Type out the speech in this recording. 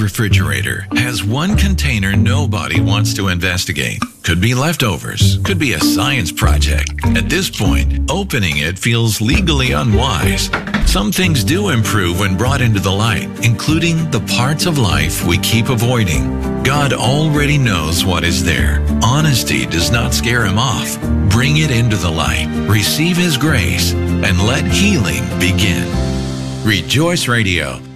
refrigerator has one container nobody wants to investigate. Could be leftovers, could be a science project. At this point, opening it feels legally unwise. Some things do improve when brought into the light, including the parts of life we keep avoiding. God already knows what is there. Honesty does not scare him off. Bring it into the light, receive his grace, and let healing begin. Rejoice Radio,